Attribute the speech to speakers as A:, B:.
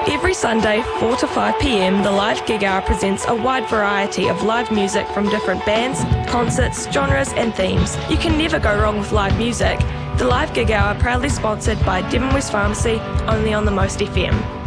A: Every Sunday, 4 to 5 p.m, the Live Gig Hour presents a wide variety of live music from different bands, concerts, genres and themes. You can never go wrong with live music. The Live Gig Hour proudly sponsored by Devon West Pharmacy, only on the Most FM.